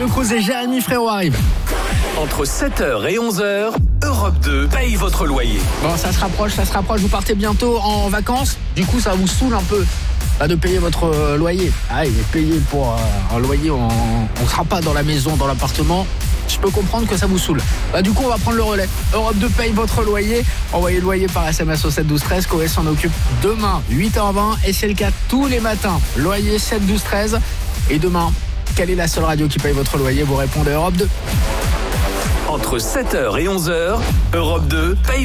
Le Cruz et Jérémy Frérot arrivent. Entre 7h et 11h, Europe 2 paye votre loyer. Bon, ça se rapproche. Vous partez bientôt en vacances. Du coup, ça vous saoule un peu de payer votre loyer. Ah, il est payé pour un loyer. On ne sera pas dans la maison, dans l'appartement. Je peux comprendre que ça vous saoule. Du coup, on va prendre le relais. Europe 2 paye votre loyer. Envoyez le loyer par SMS au 7 12 13. Coé s'en occupe demain, 8h20. Et c'est le cas tous les matins. Loyer 7 12 13. Et demain, quelle est la seule radio qui paye votre loyer? Vous répondez Europe 2. Entre 7h et 11h, Europe 2 paye